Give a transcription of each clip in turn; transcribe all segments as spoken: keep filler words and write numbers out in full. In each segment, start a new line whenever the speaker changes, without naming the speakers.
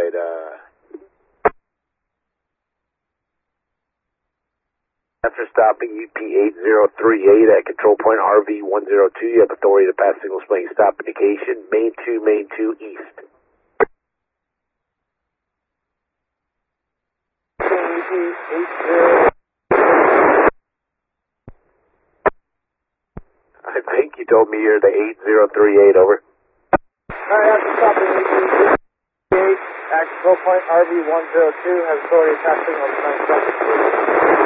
right, uh... After stopping U P eight zero three eight at control point R V one zero two, you have authority to pass signal displaying stop indication, main two, main two, east. U P eight zero. I think you told me you're the eight zero three eight, over.
Alright, after stopping U P eight at control point R V one zero two, has authority to pass signal displaying stop indication.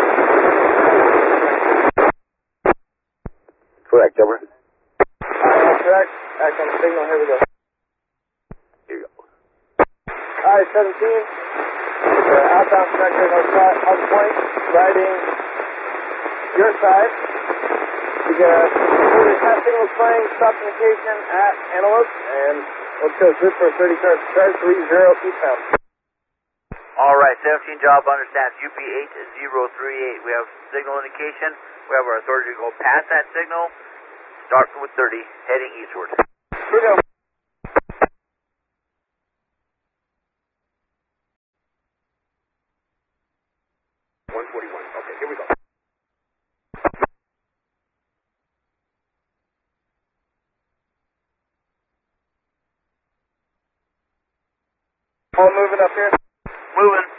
Correct, over.
Uh, correct. Back on the signal. Here we go.
Here you go.
Alright, seventeen. Uh, outbound connector, no shot, hub point, riding your side. You get a pass signal playing, stop indication at Antelope, and let's go good for a thirty car start, three zero eastbound.
Alright, seventeen job understands U P eight zero three eight. We have signal indication. We have our authority to go past that signal. Start with thirty, heading eastward.
Here we go.
one forty-one. Okay, here we go.
All moving up here.
Moving.